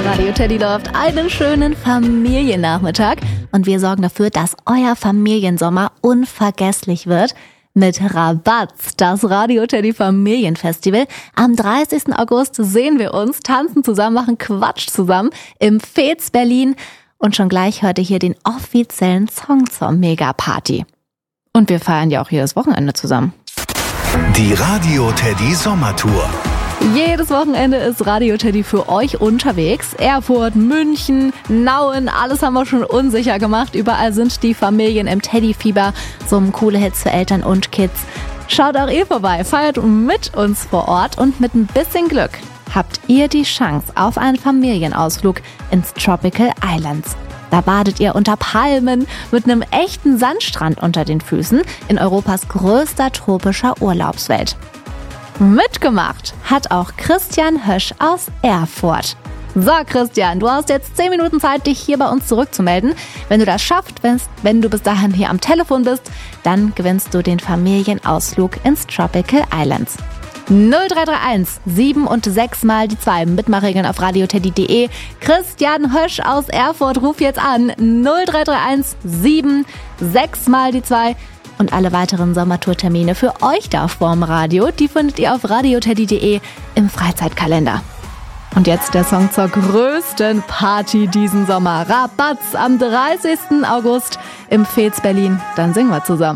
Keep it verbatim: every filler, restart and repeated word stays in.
Radio Teddy läuft einen schönen Familiennachmittag und wir sorgen dafür, dass euer Familiensommer unvergesslich wird mit Rabatz, das Radio Teddy Familienfestival. Am dreißigsten August sehen wir uns, tanzen zusammen, machen Quatsch zusammen im Fez Berlin und schon gleich hört ihr hier den offiziellen Song zur Megaparty. Und wir feiern ja auch jedes Wochenende zusammen. Die Radio Teddy Sommertour. Jedes Wochenende ist Radio Teddy für euch unterwegs. Erfurt, München, Nauen, alles haben wir schon unsicher gemacht. Überall sind die Familien im Teddyfieber. So coole Hits für Eltern und Kids. Schaut auch ihr vorbei, feiert mit uns vor Ort und mit ein bisschen Glück habt ihr die Chance auf einen Familienausflug ins Tropical Islands. Da badet ihr unter Palmen mit einem echten Sandstrand unter den Füßen in Europas größter tropischer Urlaubswelt. Mitgemacht hat auch Christian Hösch aus Erfurt. So Christian, du hast jetzt zehn Minuten Zeit, dich hier bei uns zurückzumelden. Wenn du das schaffst, wenn du bis dahin hier am Telefon bist, dann gewinnst du den Familienausflug ins Tropical Islands. null drei drei eins sieben und sechs mal die zwei. Mitmachregeln auf radioteddy punkt de. Christian Hösch aus Erfurt, ruf jetzt an. null drei drei eins sieben sechs mal die zwei. Und alle weiteren Sommertourtermine für euch da vorm Radio, die findet ihr auf radioteddy punkt de im Freizeitkalender. Und jetzt der Song zur größten Party diesen Sommer. Rabatz am dreißigsten August im Fez Berlin. Dann singen wir zusammen.